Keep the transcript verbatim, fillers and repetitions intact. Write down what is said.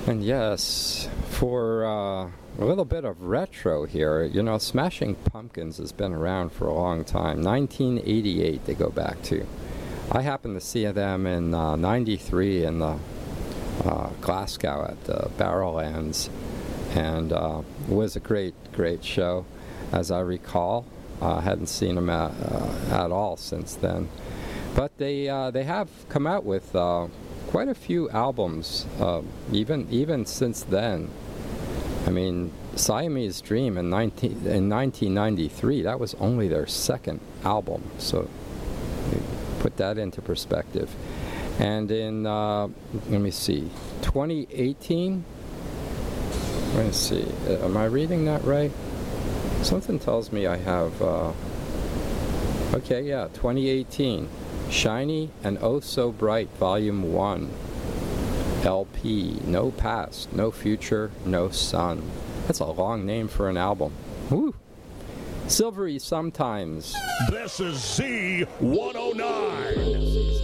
And yes, for uh, a little bit of retro here, you know, Smashing Pumpkins has been around for a long time. nineteen eighty-eight they go back to. I happened to see them in uh, ninety-three in the uh, Glasgow at the Barrowlands, and uh, it was a great, great show, as I recall. I uh, hadn't seen them at, uh, at all since then. But they uh, they have come out with uh, quite a few albums, uh, even even since then. I mean, Siamese Dream in, nineteen, in nineteen ninety-three, that was only their second album, so put that into perspective. And in, uh, let me see, twenty eighteen, let me see, am I reading that right? Something tells me I have, uh, okay, yeah, twenty eighteen. Shiny and Oh So Bright, Volume one, L P, No Past, No Future, No Sun. That's a long name for an album. Woo! Silvery Sometimes. This is Z one oh nine.